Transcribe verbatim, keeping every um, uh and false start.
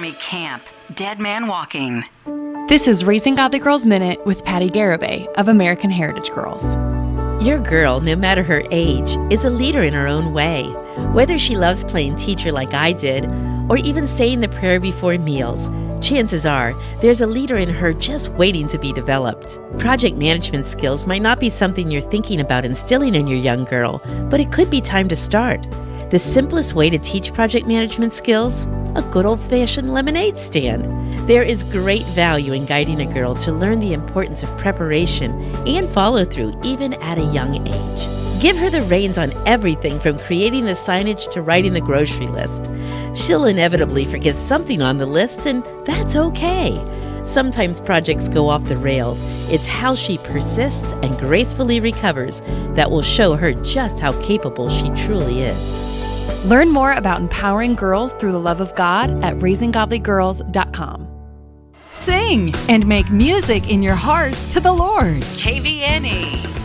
Army Camp, Dead Man Walking. This is Raising Godly Girls Minute with Patty Garibay of American Heritage Girls. Your girl, no matter her age, is a leader in her own way. Whether she loves playing teacher like I did, or even saying the prayer before meals, chances are there's a leader in her just waiting to be developed. Project management skills might not be something you're thinking about instilling in your young girl, but it could be time to start. The simplest way to teach project management skills? A good old-fashioned lemonade stand. There is great value in guiding a girl to learn the importance of preparation and follow-through even at a young age. Give her the reins on everything from creating the signage to writing the grocery list. She'll inevitably forget something on the list, and that's okay. Sometimes projects go off the rails. It's how she persists and gracefully recovers that will show her just how capable she truly is. Learn more about empowering girls through the love of God at raising godly girls dot com. Sing and make music in your heart to the Lord. K V N E.